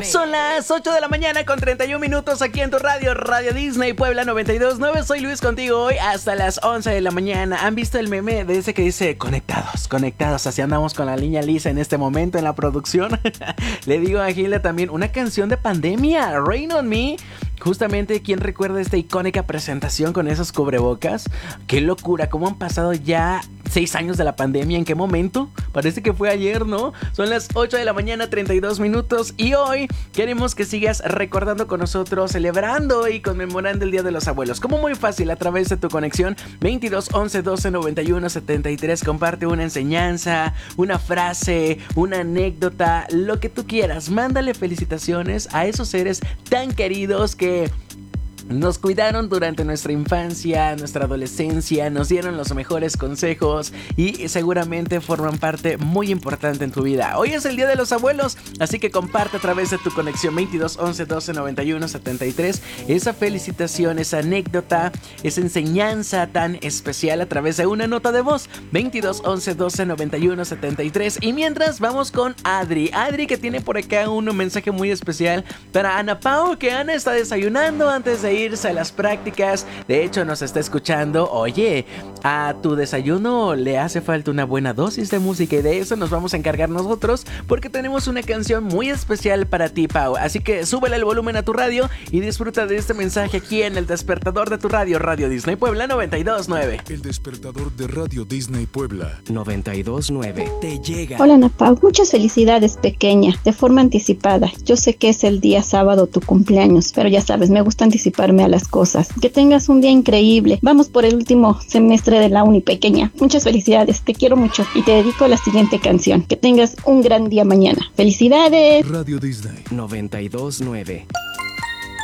Son las 8 de la mañana con 31 minutos aquí en tu radio, Radio Disney Puebla 92.9. Soy Luis contigo hoy hasta las 11 de la mañana. ¿Han visto el meme de ese que dice conectados, conectados? Así andamos con la línea lisa en este momento en la producción. Le digo a Gilda también, una canción de pandemia, Rain on Me. Justamente, ¿quién recuerda esta icónica presentación con esos cubrebocas? ¡Qué locura! ¿Cómo han pasado ya 6 años de la pandemia? ¿En qué momento? Parece que fue ayer, ¿no? Son las 8 de la mañana, 32 minutos. Y hoy queremos que sigas recordando con nosotros, celebrando y conmemorando el Día de los Abuelos. Como muy fácil, a través de tu conexión 22 11 12 91 73. Comparte una enseñanza, una frase, una anécdota, lo que tú quieras. Mándale felicitaciones a esos seres tan queridos que nos cuidaron durante nuestra infancia, nuestra adolescencia, nos dieron los mejores consejos y seguramente forman parte muy importante en tu vida. Hoy es el Día de los Abuelos, así que comparte a través de tu conexión 22 11 12 91 73 esa felicitación, esa anécdota, esa enseñanza tan especial a través de una nota de voz 22 11 12 91 73. Y mientras vamos con Adri, que tiene por acá un mensaje muy especial para Ana Pau, que Ana está desayunando antes de irse a las prácticas. De hecho, nos está escuchando. Oye, a tu desayuno le hace falta una buena dosis de música, y de eso nos vamos a encargar nosotros, porque tenemos una canción muy especial para ti, Pau. Así que súbele el volumen a tu radio y disfruta de este mensaje aquí en el despertador de tu radio, Radio Disney Puebla 92.9. El despertador de Radio Disney Puebla 92.9 te llega. Hola, Ana Pau, muchas felicidades, pequeña, de forma anticipada. Yo sé que es el día sábado tu cumpleaños, pero ya sabes, me gusta anticiparme a las cosas. Que tengas un día increíble. Vamos por el último semestre de la uni, pequeña. Muchas felicidades, te quiero mucho y te dedico la siguiente canción. Que tengas un gran día mañana. ¡Felicidades! Radio Disney 92.9.